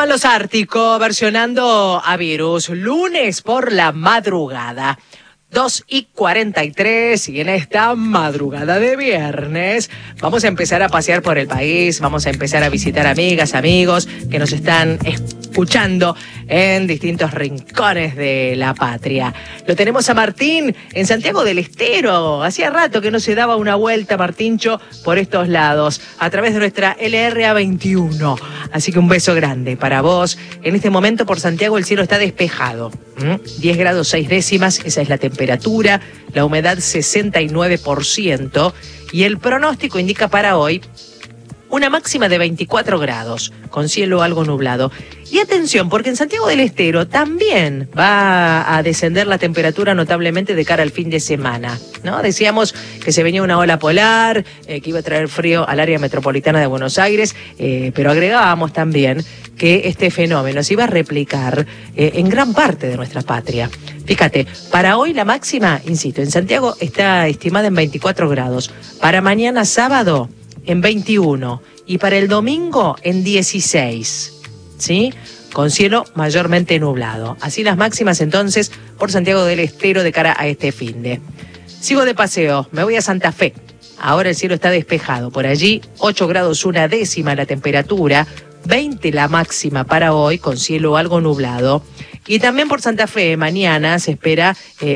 Los Ártico versionando a Virus, lunes por la madrugada. 2:43 y en esta madrugada de viernes vamos a empezar a pasear por el país, vamos a empezar a visitar amigas, amigos que nos están escuchando en distintos rincones de la patria. Lo tenemos a Martín en Santiago del Estero. Hacía rato que no se daba una vuelta, Martíncho, por estos lados, a través de nuestra LRA 21. Así que un beso grande para vos. En este momento por Santiago el cielo está despejado. 10 grados 6 décimas, esa es la temperatura, la humedad 69% y el pronóstico indica para hoy una máxima de 24 grados, con cielo algo nublado. Y atención, porque en Santiago del Estero también va a descender la temperatura notablemente de cara al fin de semana, ¿no? Decíamos que se venía una ola polar, que iba a traer frío al área metropolitana de Buenos Aires, pero agregábamos también que este fenómeno se iba a replicar en gran parte de nuestra patria. Fíjate, para hoy la máxima, insisto, en Santiago está estimada en 24 grados. Para mañana sábado, en 21. Y para el domingo, en 16. ¿Sí? Con cielo mayormente nublado. Así las máximas entonces por Santiago del Estero de cara a este finde. Sigo de paseo, me voy a Santa Fe. Ahora el cielo está despejado. Por allí, 8 grados 1 décima la temperatura, 20 la máxima para hoy, con cielo algo nublado. Y también por Santa Fe, mañana se espera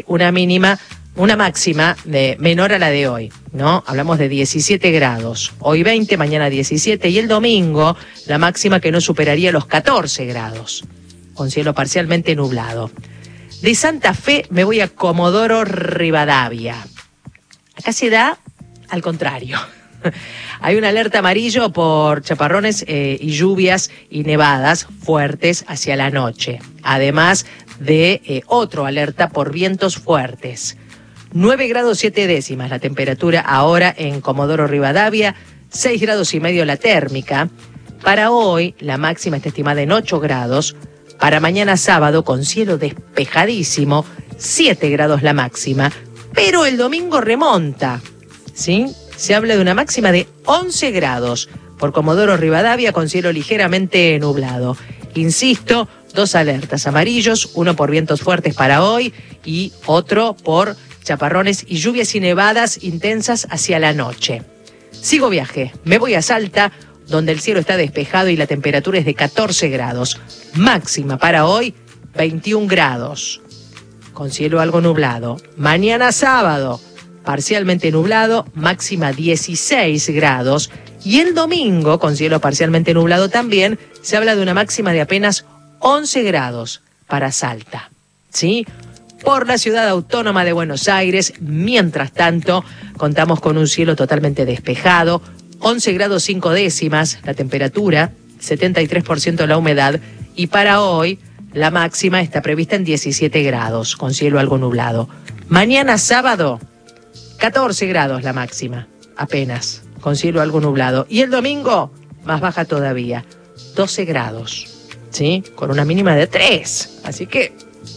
una máxima menor a la de hoy, ¿no? Hablamos de 17 grados. Hoy 20, mañana 17 y el domingo la máxima que no superaría los 14 grados, con cielo parcialmente nublado. De Santa Fe me voy a Comodoro Rivadavia. Acá se da al contrario. Hay una alerta amarillo por chaparrones y lluvias y nevadas fuertes hacia la noche. Además de otro alerta por vientos fuertes. 9 grados 7 décimas la temperatura ahora en Comodoro Rivadavia, 6 grados y medio la térmica. Para hoy la máxima está estimada en 8 grados. Para mañana sábado con cielo despejadísimo, 7 grados la máxima. Pero el domingo remonta, ¿sí? Se habla de una máxima de 11 grados por Comodoro Rivadavia con cielo ligeramente nublado. Insisto, 2 alertas amarillos, uno por vientos fuertes para hoy y otro por chaparrones y lluvias y nevadas intensas hacia la noche. Sigo viaje, me voy a Salta, donde el cielo está despejado y la temperatura es de 14 grados. Máxima para hoy, 21 grados, con cielo algo nublado. Mañana sábado, parcialmente nublado, máxima 16 grados. Y el domingo, con cielo parcialmente nublado también, se habla de una máxima de apenas 11 grados para Salta, ¿sí? Por la ciudad autónoma de Buenos Aires, mientras tanto, contamos con un cielo totalmente despejado, 11 grados 5 décimas la temperatura, 73% la humedad, y para hoy la máxima está prevista en 17 grados, con cielo algo nublado. Mañana sábado, 14 grados la máxima, apenas, con cielo algo nublado. Y el domingo, más baja todavía, 12 grados, ¿sí? Con una mínima de 3, así que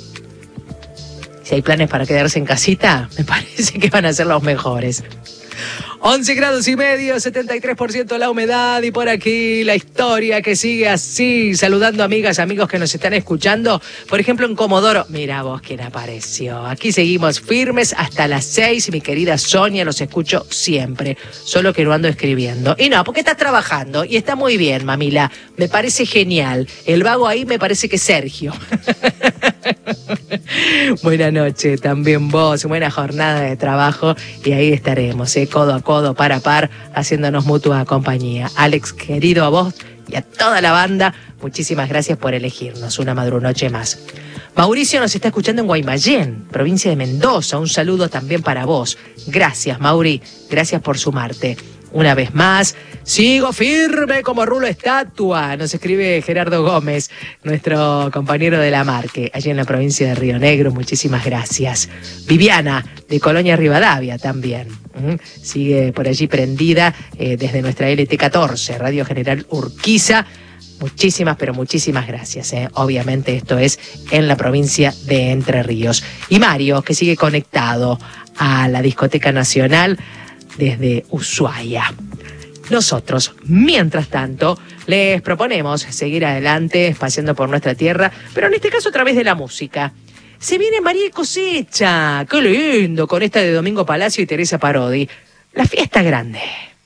si hay planes para quedarse en casita, me parece que van a ser los mejores. 11 grados y medio, 73% la humedad y por aquí la historia que sigue así, saludando amigas, amigos que nos están escuchando. Por ejemplo, en Comodoro, mira vos quién apareció. Aquí seguimos firmes hasta las 6, mi querida Sonia, los escucho siempre, solo que no ando escribiendo. Y no, porque estás trabajando y está muy bien, mamila, me parece genial. El vago ahí me parece que es Sergio. Buenas noches, también vos, buena jornada de trabajo y ahí estaremos, codo a codo, par a par, haciéndonos mutua compañía. Alex, querido, a vos y a toda la banda, muchísimas gracias por elegirnos una madrunoche más. Mauricio nos está escuchando en Guaymallén, provincia de Mendoza, un saludo también para vos. Gracias, Mauri, gracias por sumarte. Una vez más, sigo firme como rulo estatua, nos escribe Gerardo Gómez, nuestro compañero de la Marque, allí en la provincia de Río Negro, muchísimas gracias. Viviana, de Colonia Rivadavia también, sigue por allí prendida desde nuestra LT14, Radio General Urquiza. Muchísimas, pero muchísimas gracias. Obviamente esto es en la provincia de Entre Ríos. Y Mario, que sigue conectado a la Discoteca Nacional desde Ushuaia. Nosotros, mientras tanto, les proponemos seguir adelante, paseando por nuestra tierra, pero en este caso a través de la música. Se viene María Cosecha, qué lindo, con esta de Domingo Palacio y Teresa Parodi. La fiesta grande.